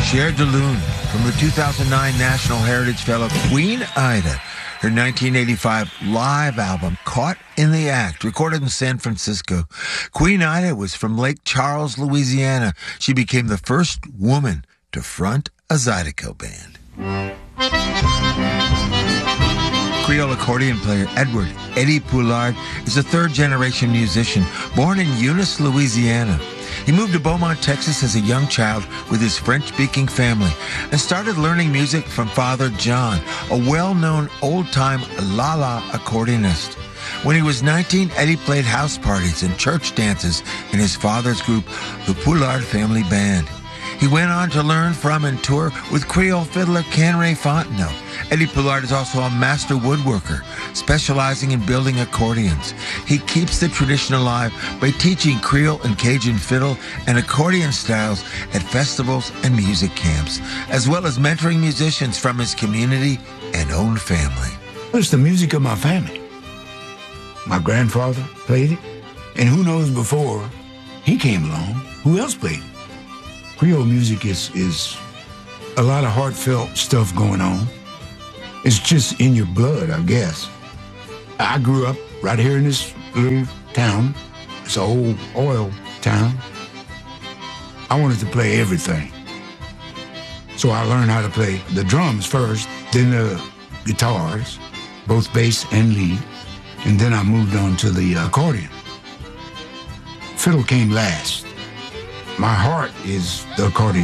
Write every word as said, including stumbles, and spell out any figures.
Cher de Lune from the two thousand nine National Heritage Fellow Queen Ida. Her nineteen eighty-five live album, Caught in the Act, recorded in San Francisco. Queen Ida was from Lake Charles, Louisiana. She became the first woman to front a Zydeco band. Creole accordion player Edward Eddie Poulard is a third-generation musician born in Eunice, Louisiana. He moved to Beaumont, Texas as a young child with his French-speaking family and started learning music from Father John, a well-known old-time la-la accordionist. When he was nineteen, Eddie played house parties and church dances in his father's group, the Poulard Family Band. He went on to learn from and tour with Creole fiddler Canray Fontenot. Eddie Poulard is also a master woodworker, specializing in building accordions. He keeps the tradition alive by teaching Creole and Cajun fiddle and accordion styles at festivals and music camps, as well as mentoring musicians from his community and own family. It's the music of my family. My grandfather played it, and who knows before he came along, who else played it? Creole music is, is a lot of heartfelt stuff going on. It's just in your blood, I guess. I grew up right here in this little town. It's an old oil town. I wanted to play everything. So I learned how to play the drums first, then the guitars, both bass and lead, and then I moved on to the accordion. Fiddle came last. My heart is the accordion.